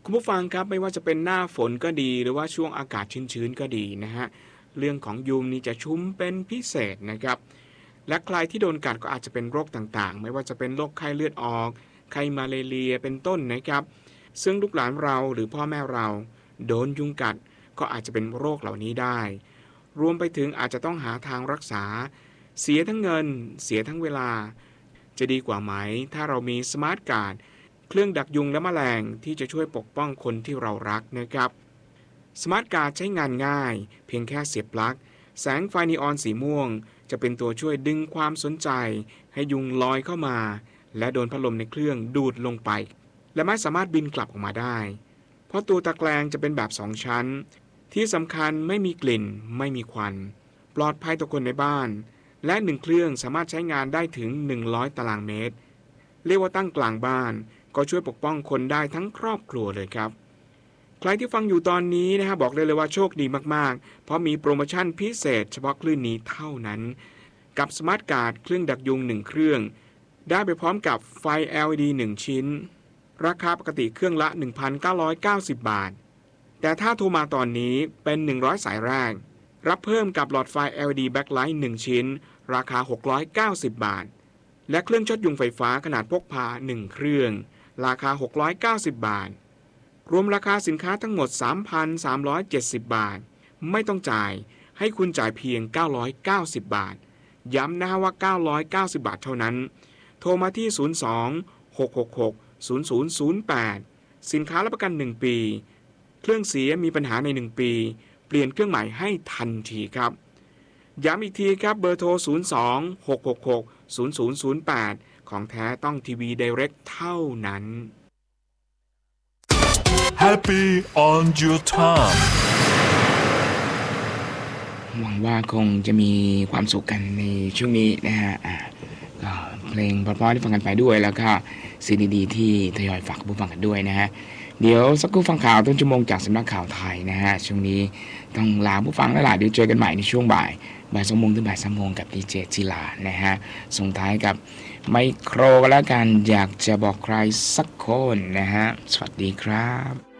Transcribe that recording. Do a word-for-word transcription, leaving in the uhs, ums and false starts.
คุณผู้ฟังครับไม่ว่าจะเป็นหน้าฝนก็ดีหรือว่าช่วงอากาศชื้นๆก็ดีนะฮะเรื่องของยุงนี่จะชุ้มเป็นพิเศษนะครับและใครที่โดนกัดก็อาจจะเป็นโรคต่างๆไม่ว่าจะเป็นโรคไข้เลือดออกไข้มาเลเรียเป็นต้นนะครับซึ่งลูกหลานเราหรือพ่อแม่เราโดนยุงกัดก็อาจจะเป็นโรคเหล่านี้ได้รวมไปถึงอาจจะต้องหาทางรักษาเสียทั้งเงินเสียทั้งเวลาจะดีกว่าไหมถ้าเรามีสมาร์ทการ์ดเครื่องดักยุงและแมลงที่จะช่วยปกป้องคนที่เรารักนะครับสมาร์ทการ์ดใช้งานง่ายเพียงแค่เสียบปลั๊กแสงไฟนีออนสีม่วงจะเป็นตัวช่วยดึงความสนใจให้ยุงลอยเข้ามาและโดนพัดลมในเครื่องดูดลงไปและไม่สามารถบินกลับออกมาได้เพราะตัวตะแกรงจะเป็นแบบสองชั้นที่สำคัญไม่มีกลิ่นไม่มีควันปลอดภัยต่อคนในบ้านและหนึ่งเครื่องสามารถใช้งานได้ถึงหนึ่งร้อยตารางเมตรเรียกว่าตั้งกลางบ้านก็ช่วยปกป้องคนได้ทั้งครอบครัวเลยครับใครที่ฟังอยู่ตอนนี้นะฮะบอกเลยเลยว่าโชคดีมากๆเพราะมีโปรโมชั่นพิเศษเฉพาะคลื่นนี้เท่านั้นกับสมาร์ทการ์ดเครื่องดักยุงหนึ่งเครื่องได้ไปพร้อมกับไฟ แอล อี ดี หนึ่งชิ้นราคาปกติเครื่องละ หนึ่งพันเก้าร้อยเก้าสิบ บาทแต่ถ้าโทรมาตอนนี้เป็นหนึ่งร้อยสายแรกรับเพิ่มกับหลอดไฟ แอล อี ดี Backlight หนึ่งชิ้นราคาหกร้อยเก้าสิบบาทและเครื่องช็อตยุงไฟฟ้าขนาดพกพาหนึ่งเครื่องราคาหกร้อยเก้าสิบบาทรวมราคาสินค้าทั้งหมด สามพันสามร้อยเจ็ดสิบ บาทไม่ต้องจ่ายให้คุณจ่ายเพียงเก้าร้อยเก้าสิบบาทย้ำนะว่าเก้าร้อยเก้าสิบบาทเท่านั้นโทรมาที่ศูนย์ สอง หก หก หก ศูนย์ ศูนย์ ศูนย์ แปดสินค้ารับประกันหนึ่งปีเครื่องเสียมีปัญหาในหนึ่งปีเปลี่ยนเครื่องใหม่ให้ทันทีครับย้ำอีกทีครับเบอร์โทรศูนย์ สอง หก หก หก ศูนย์ ศูนย์ ศูนย์ แปดของแท้ต้องทีวีไดเรกเท่านั้น Happy on your time หวังว่าคงจะมีความสุขกันในช่วงนี้นะฮะก็เพลงเพราะๆที่ฟังกันไปด้วยแล้วก็สิ่งดีๆที่ทยอยฝากผู้ฟังกันด้วยนะฮะเดี๋ยวสักครู่ฟังข่าวต้นชั่วโมงจากสำนักข่าวไทยนะฮะช่วงนี้ต้องลาผู้ฟังแล้วล่ะเดี๋ยวเจอกันใหม่ในช่วงบ่ายบ่ายสองโมงถึงบ่ายสามโมงกับดีเจจิลานะฮะส่งท้ายกับไมโครกันแล้วกันอยากจะบอกใครสักคนนะฮะสวัสดีครับ